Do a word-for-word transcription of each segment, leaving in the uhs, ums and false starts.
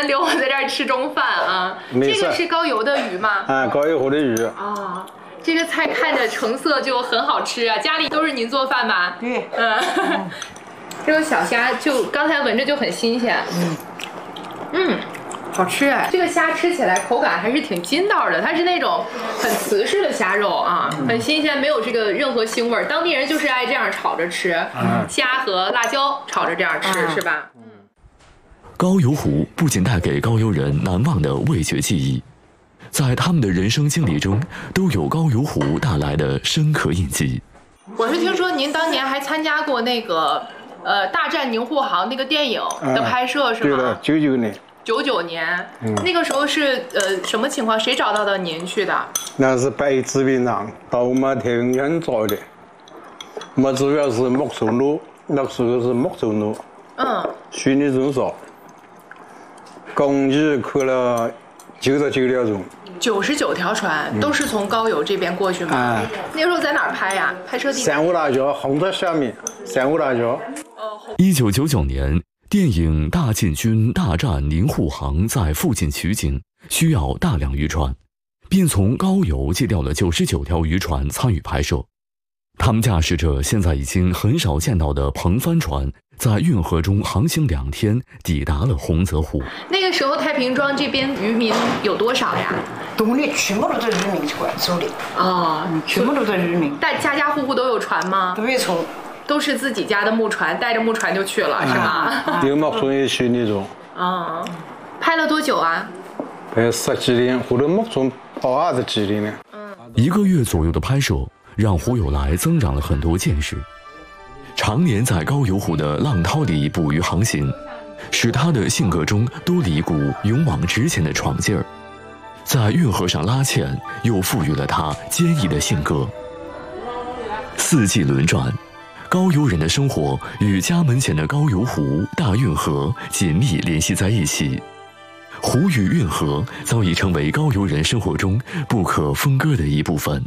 天留我在这儿吃中饭啊。这个是高邮的鱼吗？ 啊，高邮湖的鱼。 哦，这个菜看着成色就很好吃啊。家里都是您做饭吧？ 对。 嗯。这个小虾就刚才闻着就很新鲜。嗯。嗯。好吃哎，这个虾吃起来口感还是挺筋道的，它是那种很瓷实的虾肉啊，很新鲜，没有这个任何腥味。当地人就是爱这样炒着吃，嗯、虾和辣椒炒着这样吃，嗯、是吧？嗯。 高邮湖不仅带给高邮人难忘的味觉记忆，在他们的人生经历中都有高邮湖带来的深刻印记。 我是听说您当年还参加过那个呃《大战宁沪杭》那个电影的拍摄，是吗？ 对了，九九年。 九九年，嗯、那个时候是呃什么情况？谁找到的您去的？ 那是白纸兵长到我们太平县找的，我们主要是木松路，那时候是木松路，嗯，虚拟中少，共计开了九十九条船， 九十九条船、嗯、都是从高邮这边过去吗？啊、那时候在哪儿拍呀？拍摄地？ 三五大桥，红的下面，三五大桥。 一九九九年。电影《大进军大战宁沪杭》在附近取景，需要大量渔船，并从高邮借调了九十九条渔船参与拍摄。他们驾驶着现在已经很少见到的篷帆船，在运河中航行两天，抵达了洪泽湖。 那个时候太平庄这边渔民有多少呀？ 东里全部都是渔民船手里啊， 全部都是渔民。 但家家户户都有船吗？ 都有船。 都是自己家的木船，带着木船就去了，是吧？ 有木船也去那种。 嗯，拍了多久啊？ 拍十几天，或者木船跑二十几天呢。 嗯，一个月左右的拍摄，让胡友来增长了很多见识。常年在高邮湖的浪涛里捕鱼航行，使他的性格中多了一股勇往直前的闯劲儿。在运河上拉纤，又赋予了他坚毅的性格。四季轮转。高邮人的生活与家门前的高邮湖、大运河紧密联系在一起，湖与运河早已成为高邮人生活中不可分割的一部分。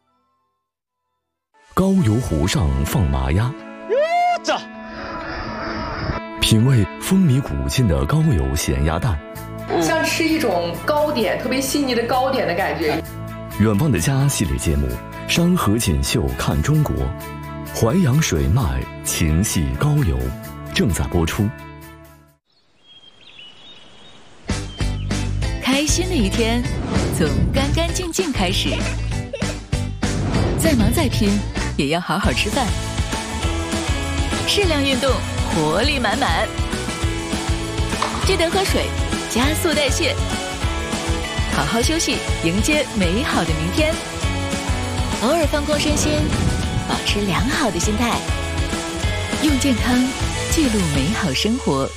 高邮湖上放麻鸭，这品味风靡古今的高邮咸鸭蛋， 像吃一种糕点，特别细腻的糕点的感觉。 远方的家系列节目《山河锦绣看中国》。淮扬水脉情系高邮正在播出。 开心的一天从干干净净开始，再忙再拼也要好好吃饭，适量运动，活力满满，记得喝水，加速代谢，好好休息，迎接美好的明天。偶尔放空身心，保持良好的心态，用健康记录美好生活。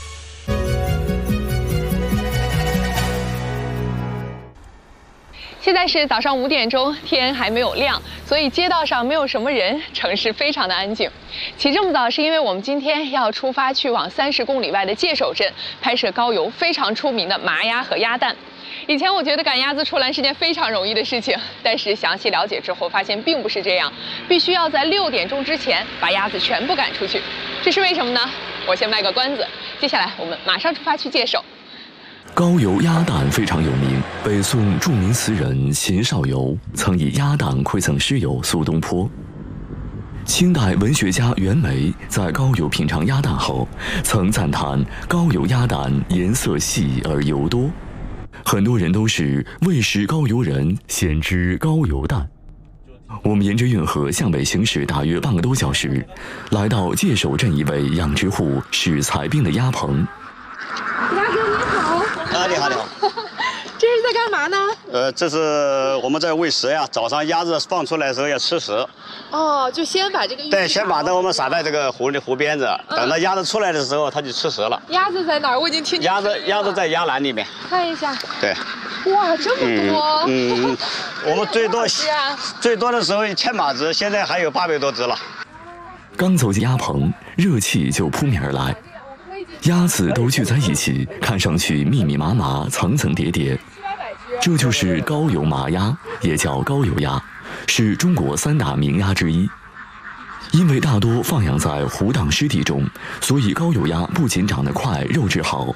现在是早上五点钟，天还没有亮，所以街道上没有什么人，城市非常的安静。起这么早是因为我们今天要出发去往三十公里外的界首镇拍摄高邮非常出名的麻鸭和鸭蛋。以前我觉得赶鸭子出栏是件非常容易的事情，但是详细了解之后发现并不是这样，必须要在六点钟之前把鸭子全部赶出去。这是为什么呢？我先卖个关子，接下来我们马上出发去界首。 高邮鸭蛋非常有名，北宋著名词人秦少游曾以鸭蛋馈赠诗友苏东坡。清代文学家袁枚在高邮品尝鸭蛋后，曾赞叹高邮鸭蛋颜色细而油多。很多人都是为食高邮人，先知高邮蛋。我们沿着运河向北行驶大约半个多小时，来到界首镇一位养殖户史才兵的鸭棚。 鸭哥你好。 啊，你好你好。 这是在干嘛呢？ 呃，这是我们在喂食呀。早上鸭子放出来的时候要吃食。 哦，就先把这个对，先把它我们撒在这个湖的湖边子，嗯、等到鸭子出来的时候，它就吃食了。 鸭子在哪儿？我已经听见。 鸭子鸭子在鸭栏里面。 看一下。 对。 哇，这么多。 嗯，嗯我们最多、 啊、 最多的时候一千把只，现在还有八百多只了。 刚走进鸭棚，热气就扑面而来。鸭子都聚在一起，看上去密密麻麻、层层叠叠。这就是高邮麻鸭，也叫高邮鸭，是中国三大名鸭之一。因为大多放养在湖荡湿地中，所以高邮鸭不仅长得快、肉质好，